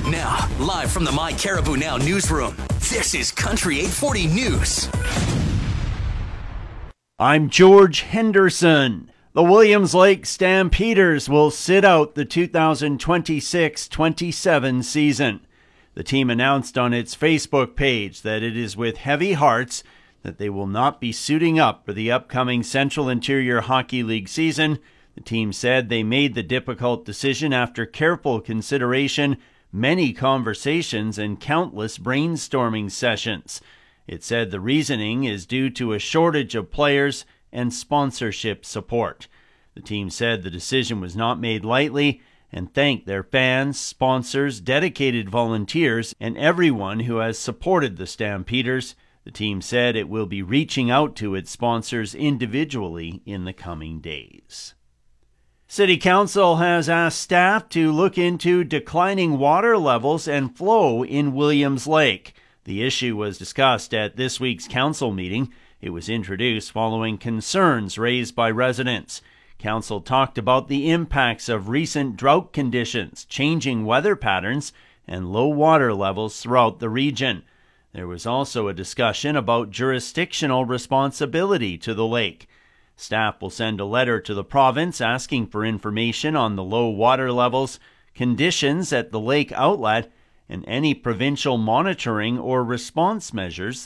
Now, live from the My Caribou Now newsroom, this is Country 840 News. I'm George Henderson. The Williams Lake Stampeders will sit out the 2026-27 season. The team announced on its Facebook page that it is with heavy hearts that they will not be suiting up for the upcoming Central Interior Hockey League season. The team said they made the difficult decision after careful consideration, many conversations, and countless brainstorming sessions. It said the reasoning is due to a shortage of players and sponsorship support. The team said the decision was not made lightly and thanked their fans, sponsors, dedicated volunteers, and everyone who has supported the Stampeders. The team said it will be reaching out to its sponsors individually in the coming days. City Council has asked staff to look into declining water levels and flow in Williams Lake. The issue was discussed at this week's council meeting. It was introduced following concerns raised by residents. Council talked about the impacts of recent drought conditions, changing weather patterns, and low water levels throughout the region. There was also a discussion about jurisdictional responsibility to the lake. Staff will send a letter to the province asking for information on the low water levels, conditions at the lake outlet, and any provincial monitoring or response measures